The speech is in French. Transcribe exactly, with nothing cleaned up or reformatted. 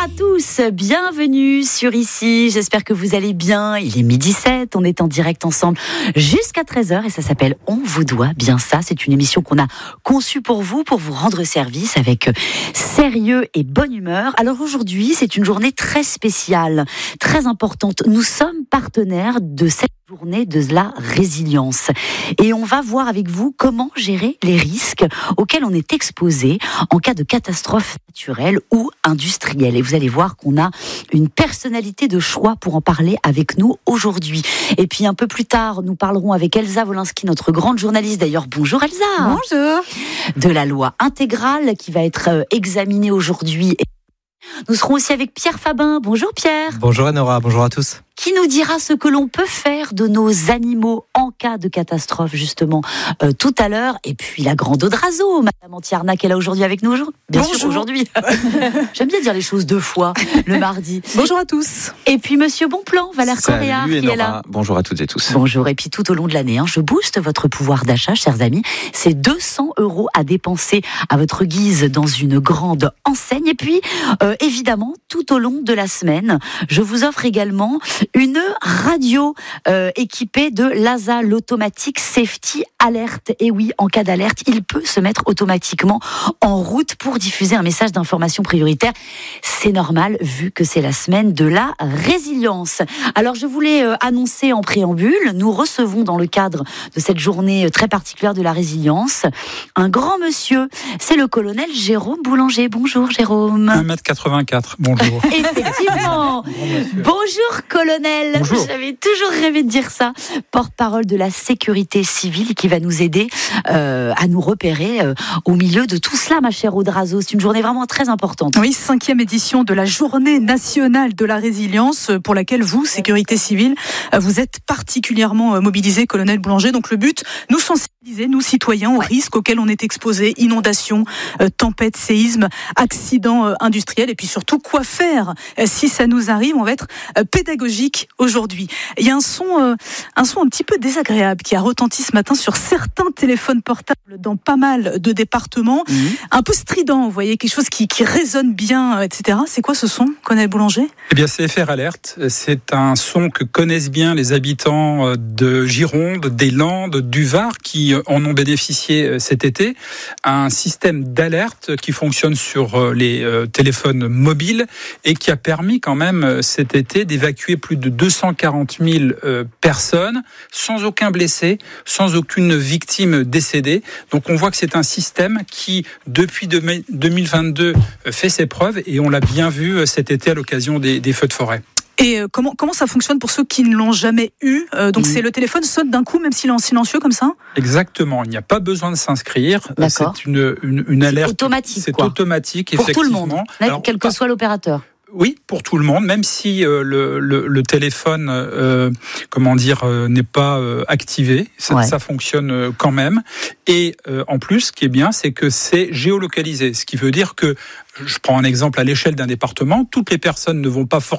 à tous, bienvenue sur Ici, j'espère que vous allez bien, il est midi sept, on est en direct ensemble jusqu'à treize heures et ça s'appelle On vous doit bien ça, c'est une émission qu'on a conçue pour vous, pour vous rendre service avec sérieux et bonne humeur. Alors aujourd'hui, c'est une journée très spéciale, très importante, nous sommes partenaires de cette journée de la résilience et on va voir avec vous comment gérer les risques auxquels on est exposé en cas de catastrophe naturelle ou industrielle. Et vous allez voir qu'on a une personnalité de choix pour en parler avec nous aujourd'hui. Et puis un peu plus tard, nous parlerons avec Elsa Wolinski, notre grande journaliste. D'ailleurs, bonjour Elsa. Bonjour. De la loi intégrale qui va être examinée aujourd'hui. Nous serons aussi avec Pierre Fabin. Bonjour Pierre. Bonjour Anora, bonjour à tous. Qui nous dira ce que l'on peut faire de nos animaux en cas de catastrophe, justement, euh, tout à l'heure. Et puis la grande Odrazo, Madame Antiarnac, elle est là aujourd'hui avec nous. Bien Bonjour. sûr, aujourd'hui. J'aime bien dire les choses deux fois, le mardi. Bonjour à tous. Et puis Monsieur Bonplan, Valère Correa, qui Enora. est là. Bonjour à toutes et tous. Bonjour. Et puis tout au long de l'année, hein, je booste votre pouvoir d'achat, chers amis. C'est deux cents euros à dépenser à votre guise dans une grande enseigne. Et puis, euh, évidemment, tout au long de la semaine, je vous offre également une radio euh, équipée de l'A S A, l'Automatic Safety Alert. Et oui, en cas d'alerte, il peut se mettre automatiquement en route pour diffuser un message d'information prioritaire. C'est normal, vu que c'est la semaine de la résilience. Alors, je voulais euh, annoncer en préambule, nous recevons dans le cadre de cette journée très particulière de la résilience, un grand monsieur, c'est le colonel Jérôme Boulanger. Bonjour Jérôme. un mètre quatre-vingt-quatre, bonjour. Effectivement. Bonjour colonel. Bonjour. J'avais toujours rêvé de dire ça. Porte-parole de la sécurité civile qui va nous aider euh, à nous repérer euh, au milieu de tout cela, ma chère Odrazo. C'est une journée vraiment très importante. Oui, cinquième édition de la Journée nationale de la résilience pour laquelle vous, sécurité civile, vous êtes particulièrement mobilisés, colonel Boulanger. Donc le but, nous sensibiliser, nous citoyens, aux risques auxquels on est exposés, inondations, euh, tempêtes, séismes, accidents euh, industriels et puis surtout quoi faire euh, si ça nous arrive. On va être euh, pédagogique aujourd'hui. Il y a un son, euh, un son un petit peu désagréable qui a retenti ce matin sur certains téléphones portables dans pas mal de départements. Mmh. Un peu strident, vous voyez, quelque chose qui, qui résonne bien, et cetera. C'est quoi ce son, colonel Boulanger ? Eh bien, c'est F R Alert. C'est un son que connaissent bien les habitants de Gironde, des Landes, du Var, qui en ont bénéficié cet été. Un système d'alerte qui fonctionne sur les téléphones mobiles et qui a permis quand même cet été d'évacuer plus de deux cent quarante mille personnes sans aucun blessé, sans aucune victime décédée. Donc on voit que c'est un système qui, depuis deux mille vingt-deux, fait ses preuves et on l'a bien vu cet été à l'occasion des, des feux de forêt. Et euh, comment, comment ça fonctionne pour ceux qui ne l'ont jamais eu euh, Donc mmh. c'est le téléphone sonne d'un coup, même s'il est en silencieux comme ça ? Exactement, il n'y a pas besoin de s'inscrire. D'accord. C'est une, une, une alerte. C'est automatique. C'est quoi. automatique, pour effectivement. Tout le monde, Alors, quel que soit l'opérateur. Oui, pour tout le monde, même si euh, le, le, le téléphone, euh, comment dire, euh, n'est pas euh, activé, ça, ouais. ça fonctionne euh, quand même. Et euh, en plus, ce qui est bien, c'est que c'est géolocalisé, ce qui veut dire que, je prends un exemple à l'échelle d'un département, toutes les personnes ne vont pas forcément